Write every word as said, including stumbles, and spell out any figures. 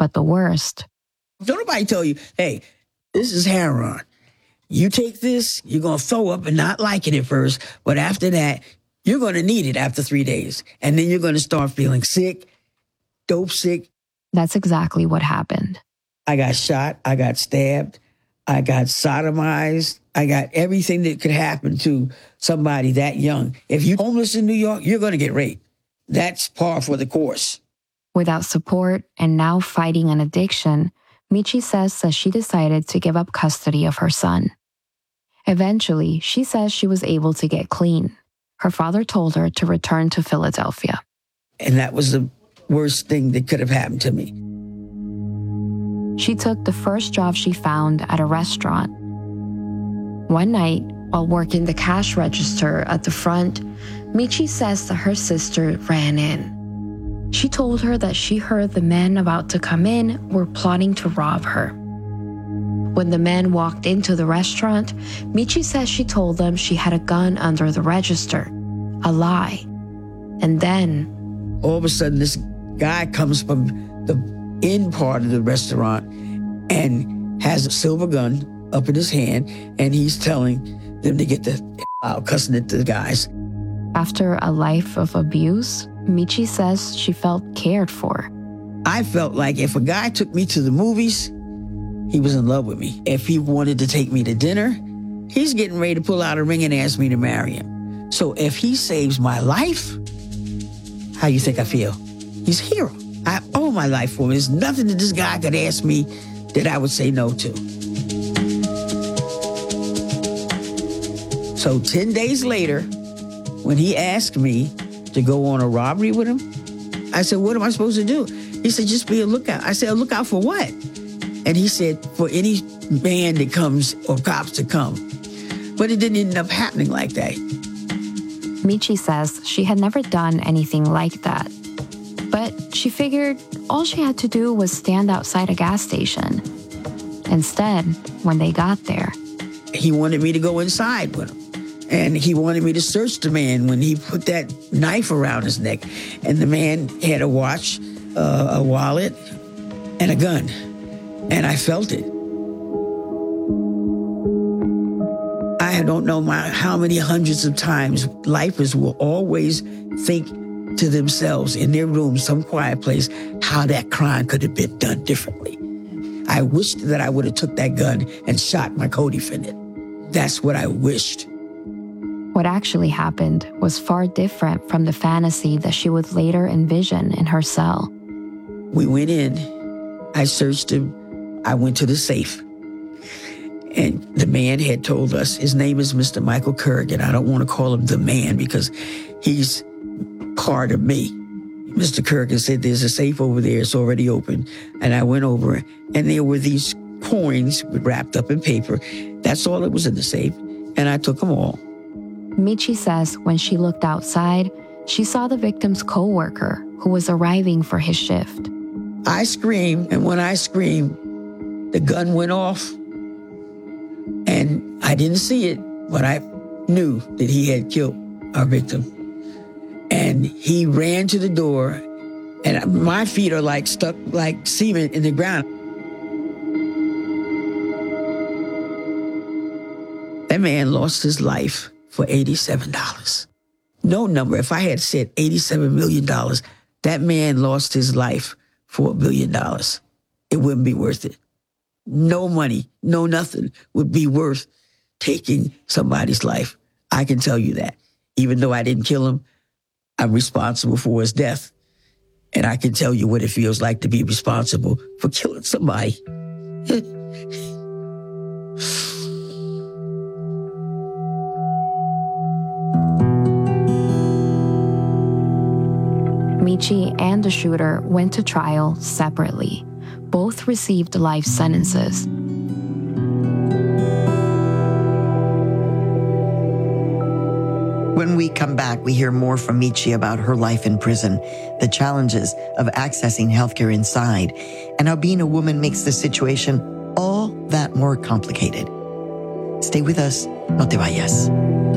But the worst. Don't nobody tell you, hey, this is heroin. You take this, you're going to throw up and not like it at first, but after that, you're going to need it after three days. And then you're going to start feeling sick, dope sick. That's exactly what happened. I got shot. I got stabbed. I got sodomized. I got everything that could happen to somebody that young. If you're homeless in New York, you're going to get raped. That's par for the course. Without support and now fighting an addiction, Michi says that she decided to give up custody of her son. Eventually, she says she was able to get clean. Her father told her to return to Philadelphia. And that was the worst thing that could have happened to me. She took the first job she found at a restaurant. One night, while working the cash register at the front, Michi says that her sister ran in. She told her that she heard the men about to come in were plotting to rob her. When the men walked into the restaurant, Michi says she told them she had a gun under the register. A lie. And then... all of a sudden, this guy comes from the in part of the restaurant and has a silver gun up in his hand, and he's telling them to get the out, cussing at the guys. After a life of abuse, Michi says she felt cared for. I felt like if a guy took me to the movies, he was in love with me. If he wanted to take me to dinner, he's getting ready to pull out a ring and ask me to marry him. So if he saves my life, how you think I feel? He's a hero. I owe my life for him. There's nothing that this guy could ask me that I would say no to. So ten days later, when he asked me to go on a robbery with him, I said, what am I supposed to do? He said, just be a lookout. I said, a lookout for what? And he said, for any man that comes or cops to come. But it didn't end up happening like that. Michi says she had never done anything like that. But she figured all she had to do was stand outside a gas station. Instead, when they got there, he wanted me to go inside with him. And he wanted me to search the man when he put that knife around his neck. And the man had a watch, uh, a wallet, and a gun. And I felt it. I don't know my, how many hundreds of times lifers will always think to themselves in their room, some quiet place, how that crime could have been done differently. I wished that I would have took that gun and shot my co-defendant. That's what I wished. What actually happened was far different from the fantasy that she would later envision in her cell. We went in, I searched him, I went to the safe. And the man had told us, his name is Mister Michael Kerrigan. I don't want to call him the man because he's part of me. Mister Kerrigan said, there's a safe over there, it's already open. And I went over and there were these coins wrapped up in paper. That's all that was in the safe. And I took them all. Michi says when she looked outside, she saw the victim's co-worker who was arriving for his shift. I screamed, and when I screamed, the gun went off. And I didn't see it, but I knew that he had killed our victim. And he ran to the door, and my feet are like stuck like cement in the ground. That man lost his life for eighty-seven dollars. No number. If I had said eighty-seven million dollars, that man lost his life for a billion dollars. It wouldn't be worth it. No money, no nothing would be worth taking somebody's life. I can tell you that. Even though I didn't kill him, I'm responsible for his death. And I can tell you what it feels like to be responsible for killing somebody. Michi and the shooter went to trial separately. Both received life sentences. When we come back, we hear more from Michi about her life in prison, the challenges of accessing healthcare inside, and how being a woman makes the situation all that more complicated. Stay with us. No te vayas.